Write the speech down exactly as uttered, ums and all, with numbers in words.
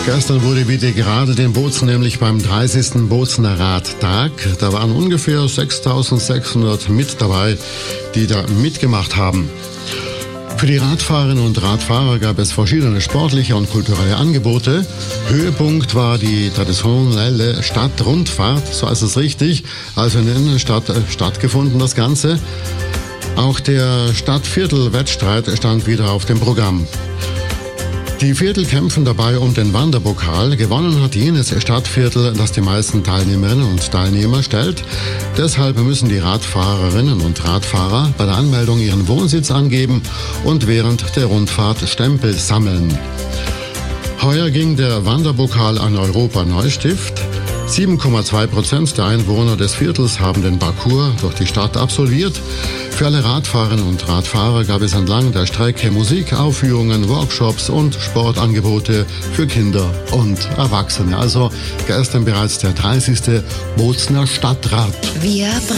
Gestern wurde wieder gerade in Bozen, nämlich beim dreißigsten Bozener Radtag. Da waren ungefähr sechstausendsechshundert mit dabei, die da mitgemacht haben. Für die Radfahrerinnen und Radfahrer gab es verschiedene sportliche und kulturelle Angebote. Höhepunkt war die traditionelle Stadtrundfahrt, so ist es richtig, also in der Innenstadt stattgefunden das Ganze. Auch der Stadtviertel-Wettstreit stand wieder auf dem Programm. Die Viertel kämpfen dabei um den Wanderpokal. Gewonnen hat jenes Stadtviertel, das die meisten Teilnehmerinnen und Teilnehmer stellt. Deshalb müssen die Radfahrerinnen und Radfahrer bei der Anmeldung ihren Wohnsitz angeben und während der Rundfahrt Stempel sammeln. Heuer ging der Wanderpokal an Europa Neustift. sieben Komma zwei Prozent der Einwohner des Viertels haben den Parcours durch die Stadt absolviert. Für alle Radfahrerinnen und Radfahrer gab es entlang der Strecke Musik, Aufführungen, Workshops und Sportangebote für Kinder und Erwachsene. Also gestern bereits der dreißigste Bozener Stadtrat. Wir